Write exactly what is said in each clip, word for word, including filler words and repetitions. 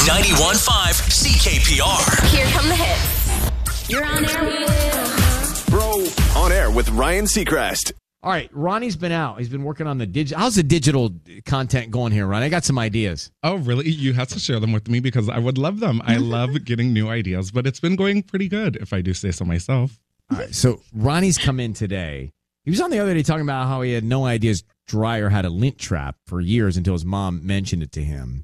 ninety-one point five C K P R. Here come the hits. You're on air. Bro, on air with Ryan Seacrest. All right, Ronnie's been out. He's been working on the digital. How's the digital content going here, Ronnie? I got some ideas. Oh, really? You have to share them with me because I would love them. I love getting new ideas, but it's been going pretty good, if I do say so myself. All right, so Ronnie's come in today. He was on the other day talking about how he had no idea his dryer had a lint trap for years until his mom mentioned it to him.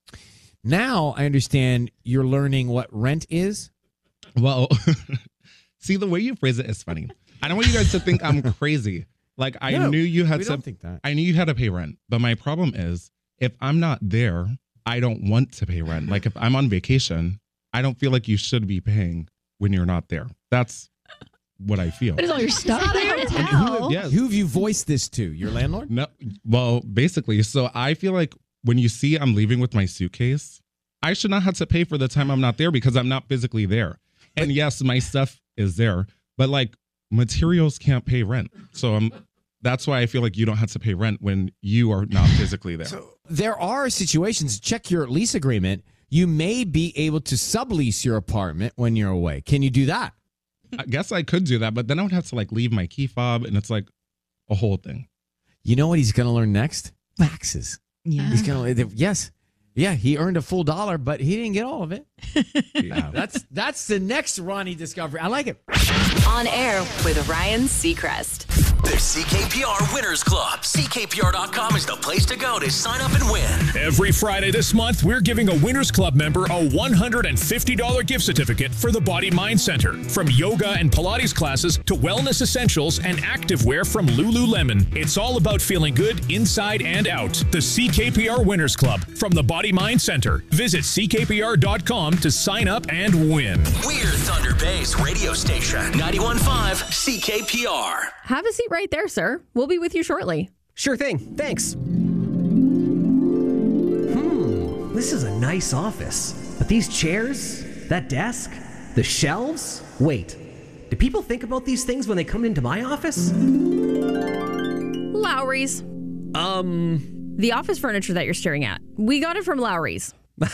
Now I understand you're learning what rent is. Well, see, the way you phrase it is funny. I don't want you guys to think I'm crazy. Like, I No, knew you had we to, don't think that. I knew you had to pay rent. But my problem is, if I'm not there, I don't want to pay rent. Like, if I'm on vacation, I don't feel like you should be paying when you're not there. That's what I feel. But is all your stuff there? Who, Yes. who have you voiced this to? Your landlord? No, well, basically. So I feel like when you see I'm leaving with my suitcase, I should not have to pay for the time I'm not there because I'm not physically there. And yes, my stuff is there, but like materials can't pay rent. So I'm, that's why I feel like you don't have to pay rent when you are not physically there. So there are situations, check your lease agreement, you may be able to sublease your apartment when you're away. Can you do that? I guess I could do that, but then I would have to like leave my key fob and it's like a whole thing. You know what he's going to learn next? Taxes. Yeah. He's going to, yes. Yeah, he earned a full dollar, but he didn't get all of it. Yeah. That's that's the next Ronnie discovery. I like it. On air with Ryan Seacrest. The C K P R Winners Club. C K P R dot com is the place to go to sign up and win. Every Friday this month, we're giving a Winners Club member a one hundred fifty dollars gift certificate for the Body Mind Center. From yoga and Pilates classes to wellness essentials and activewear from Lululemon. It's all about feeling good inside and out. The C K P R Winners Club from the Body Mind Center. Visit C K P R dot com to sign up and win. We're Thunder Bay's radio station. ninety-one point five C K P R. Have a seat right there, sir. We'll be with you shortly. Sure thing. Thanks. Hmm. This is a nice office. But these chairs, that desk, the shelves. Wait. Do people think about these things when they come into my office? Lowry's. Um. The office furniture that you're staring at. We got it from Lowry's.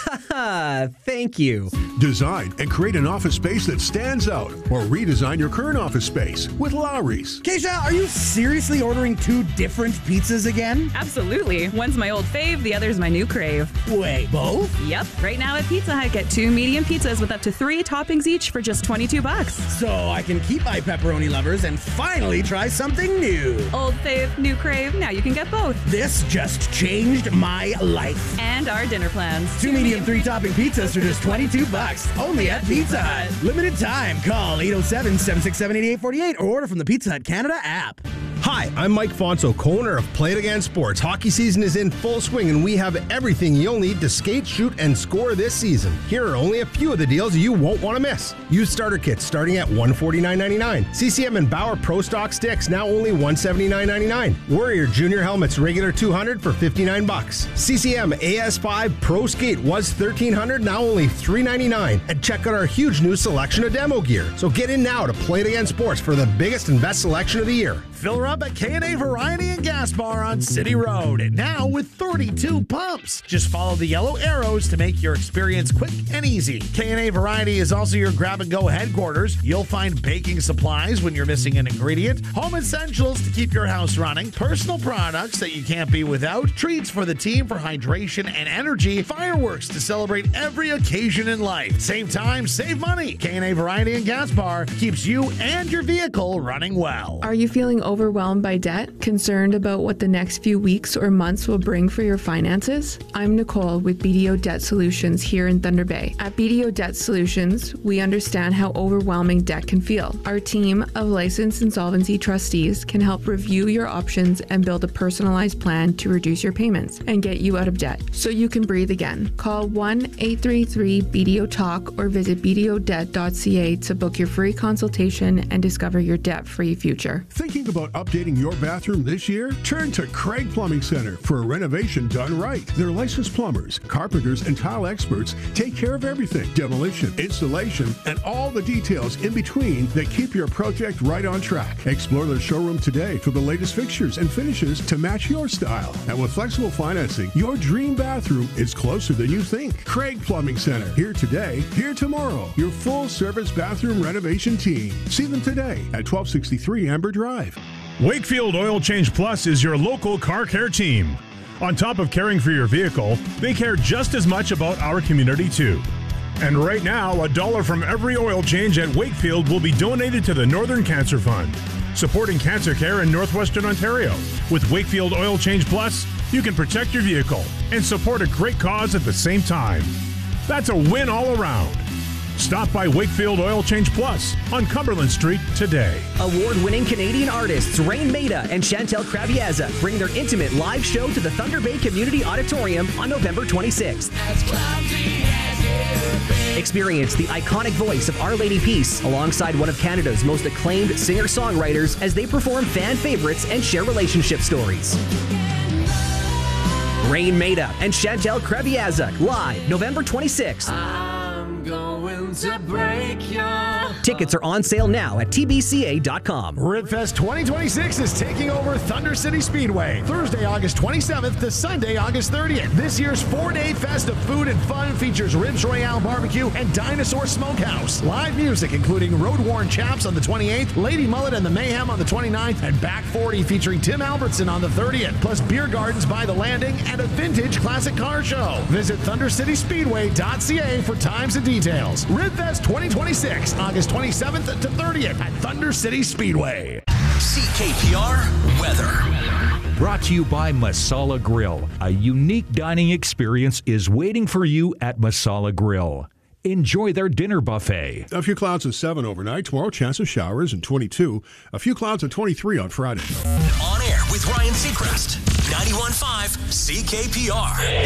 Thank you. Design and create an office space that stands out, or redesign your current office space with Lowry's. Keisha, are you seriously ordering two different pizzas again? Absolutely. One's my old fave, the other's my new crave. Wait, both? Yep. Right now at Pizza Hut, get two medium pizzas with up to three toppings each for just twenty-two bucks. So I can keep my pepperoni lovers and finally try something new. Old fave, new crave, now you can get both. This just changed my life. And our dinner plans. Two medium three-topping pizzas for just twenty-two bucks, only at Pizza Hut. Limited time. Call eight oh seven, seven six seven, eight eight four eight or order from the Pizza Hut Canada app. Hi, I'm Mike Fonso, co-owner of Play It Again Sports. Hockey season is in full swing, and we have everything you'll need to skate, shoot, and score this season. Here are only a few of the deals you won't want to miss. Used starter kits starting at one hundred forty-nine ninety-nine. C C M and Bauer Pro Stock sticks now only one hundred seventy-nine ninety-nine. Warrior Junior helmets regular two hundred for fifty-nine bucks. C C M A S five Pro Skate was thirteen hundred, now only three ninety-nine. And check out our huge new selection of demo gear. So get in now to Play It Again Sports for the biggest and best selection of the year. Fill her up at K and A Variety and Gas Bar on City Road, and now with thirty-two pumps. Just follow the yellow arrows to make your experience quick and easy. K and A Variety is also your grab-and-go headquarters. You'll find baking supplies when you're missing an ingredient, home essentials to keep your house running, personal products that you can't be without, treats for the team for hydration and energy, fireworks to celebrate every occasion in life. Save time, save money. K and A Variety and Gas Bar keeps you and your vehicle running well. Are you feeling overwhelmed by debt? Concerned about what the next few weeks or months will bring for your finances? I'm Nicole with B D O Debt Solutions here in Thunder Bay. At B D O Debt Solutions, we understand how overwhelming debt can feel. Our team of licensed insolvency trustees can help review your options and build a personalized plan to reduce your payments and get you out of debt so you can breathe again. Call one eight three three B D O Talk or visit b d o debt dot c a to book your free consultation and discover your debt-free future. Thinking about about updating your bathroom this year? Turn to Craig Plumbing Center for a renovation done right. Their licensed plumbers, carpenters, and tile experts take care of everything: demolition, installation, and all the details in between that keep your project right on track. Explore their showroom today for the latest fixtures and finishes to match your style. And with flexible financing, your dream bathroom is closer than you think. Craig Plumbing Center. Here today, here tomorrow. Your full-service bathroom renovation team. See them today at twelve sixty-three Amber Drive. Wakefield Oil Change Plus is your local car care team. On top of caring for your vehicle, they care just as much about our community too. And right now, a dollar from every oil change at Wakefield will be donated to the Northern Cancer Fund, supporting cancer care in Northwestern Ontario. With Wakefield Oil Change Plus, you can protect your vehicle and support a great cause at the same time. That's a win all around. Stop by Wakefield Oil Change Plus on Cumberland Street today. Award-winning Canadian artists Rain Maida and Chantel Kraviazza bring their intimate live show to the Thunder Bay Community Auditorium on November twenty-sixth. Experience the iconic voice of Our Lady Peace alongside one of Canada's most acclaimed singer-songwriters as they perform fan favorites and share relationship stories. Rain Maida and Chantel Kraviazza live November twenty-sixth. Going to break your Tickets are on sale now at T B C A dot com. Ribfest twenty twenty-six is taking over Thunder City Speedway Thursday, August twenty-seventh to Sunday, August thirtieth. This year's four-day fest of food and fun features Ribs Royale Barbecue and Dinosaur Smokehouse. Live music including Road Worn Chaps on the twenty-eighth, Lady Mullet and the Mayhem on the twenty-ninth, and Back forty featuring Tim Albertson on the thirtieth, plus beer gardens by the landing and a vintage classic car show. Visit thunder city speedway dot c a for times and details. Ribfest twenty twenty-six, August twenty-seventh to thirtieth at Thunder City Speedway. C K P R weather. Brought to you by Masala Grill. A unique dining experience is waiting for you at Masala Grill. Enjoy their dinner buffet. A few clouds at seven overnight. Tomorrow, chance of showers and twenty-two. A few clouds at twenty-three on Friday. On air with Ryan Seacrest. ninety-one point five C K P R.